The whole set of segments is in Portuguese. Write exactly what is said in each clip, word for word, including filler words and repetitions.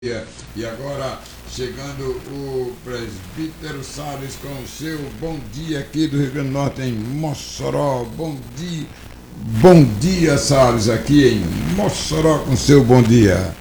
E agora, chegando o presbítero Salles com o seu bom dia aqui do Rio Grande do Norte, em Mossoró. Bom dia, bom dia, Salles, aqui em Mossoró com o seu bom dia.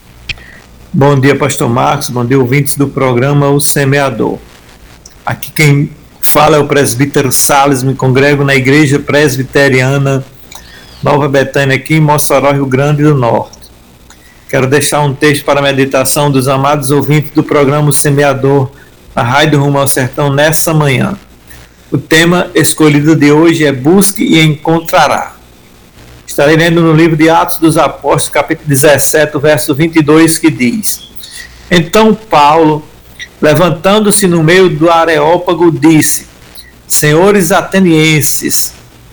Bom dia, pastor Marcos, bom dia, ouvintes do programa O Semeador. Aqui quem fala é o presbítero Salles, me congrego na Igreja Presbiteriana Nova Betânia, aqui em Mossoró, Rio Grande do Norte. Quero deixar um texto para a meditação dos amados ouvintes do programa O Semeador, na Rádio Rumo ao Sertão, nessa manhã. O tema escolhido de hoje é Busque e Encontrará. Estarei lendo no livro de Atos dos Apóstolos, capítulo dezessete, verso vinte e dois, que diz: Então Paulo, levantando-se no meio do Areópago, disse: Senhores atenienses,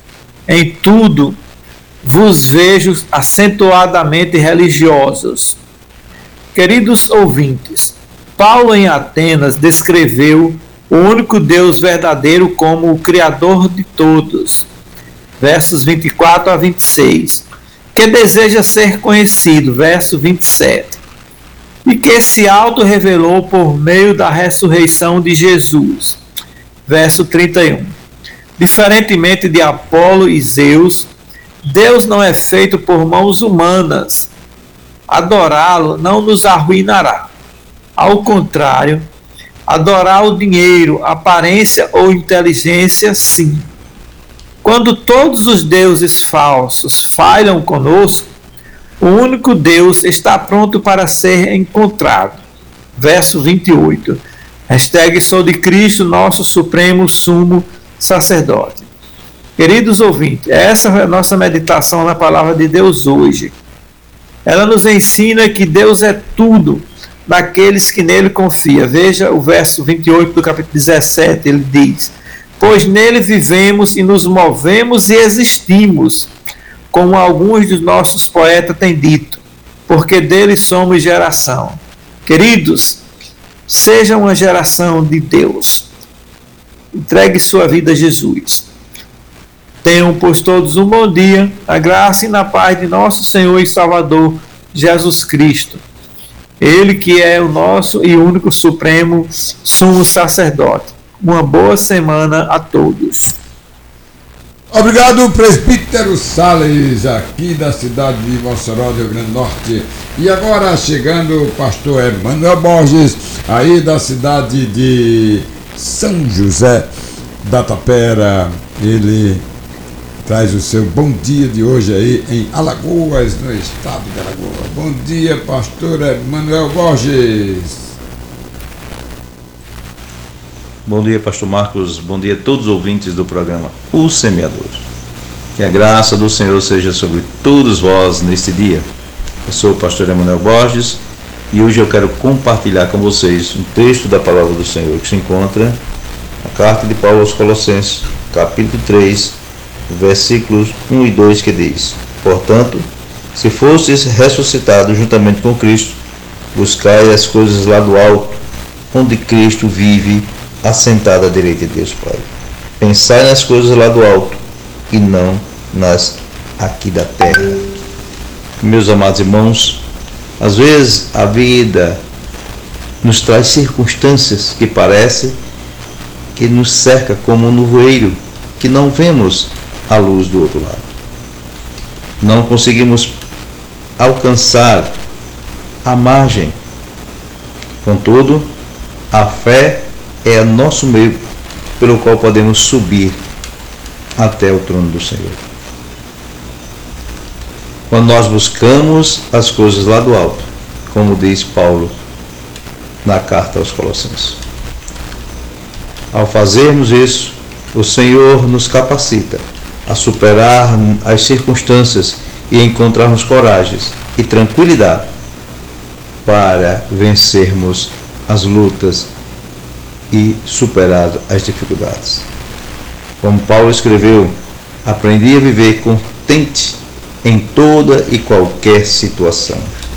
em tudo vos vejo acentuadamente religiosos. Queridos ouvintes, Paulo em Atenas descreveu o único Deus verdadeiro como o Criador de todos. Versos vinte e quatro a vinte e seis. Que deseja ser conhecido. Verso vinte e sete. E que se auto-revelou por meio da ressurreição de Jesus. Verso trinta e um. Diferentemente de Apolo e Zeus, Deus não é feito por mãos humanas. Adorá-lo não nos arruinará. Ao contrário, adorar o dinheiro, aparência ou inteligência, sim. Quando todos os deuses falsos falham conosco, o único Deus está pronto para ser encontrado. Verso vinte e oito. Hashtag sou de Cristo, nosso supremo sumo sacerdote. Queridos ouvintes, essa é a nossa meditação na palavra de Deus hoje. Ela nos ensina que Deus é tudo daqueles que nele confiam. Veja o verso vinte e oito do capítulo dezessete, ele diz: Pois nele vivemos e nos movemos e existimos, como alguns dos nossos poetas têm dito, porque dele somos geração. Queridos, seja uma geração de Deus. Entregue sua vida a Jesus. Tenham, pois, todos um bom dia, a graça e na paz de nosso Senhor e Salvador, Jesus Cristo. Ele que é o nosso e único supremo sumo sacerdote. Uma boa semana a todos. Obrigado, presbítero Salles, aqui da cidade de Mossoró, do Rio Grande do Norte. E agora chegando o pastor Emanuel Borges, aí da cidade de São José da Tapera. Ele traz o seu bom dia de hoje aí em Alagoas, no estado de Alagoas. Bom dia, pastor Emanuel Borges. Bom dia, pastor Marcos. Bom dia a todos os ouvintes do programa O Semeador. Que a graça do Senhor seja sobre todos vós neste dia. Eu sou o pastor Emanuel Borges e hoje eu quero compartilhar com vocês um texto da palavra do Senhor que se encontra na carta de Paulo aos Colossenses, capítulo três, versículos um e dois, que diz: Portanto, se fostes ressuscitados juntamente com Cristo, buscai as coisas lá do alto, onde Cristo vive, assentado à direita de Deus Pai. Pensai nas coisas lá do alto, e não nas aqui da terra. Meus amados irmãos, às vezes a vida nos traz circunstâncias que parecem que nos cerca como um nevoeiro, que não vemos a luz do outro lado. Não conseguimos alcançar a margem. Contudo, a fé é o nosso meio pelo qual podemos subir até o trono do Senhor. Quando nós buscamos as coisas lá do alto, como diz Paulo na carta aos Colossenses. Ao fazermos isso, o Senhor nos capacita a superar as circunstâncias e encontrarmos coragem e tranquilidade para vencermos as lutas e superar as dificuldades. Como Paulo escreveu: aprendi a viver contente em toda e qualquer situação.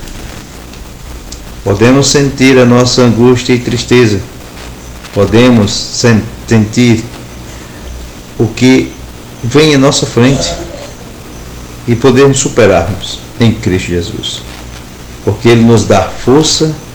Podemos sentir a nossa angústia e tristeza, podemos sentir o que vem em nossa frente e podemos superarmos em Cristo Jesus. porque Ele nos dá força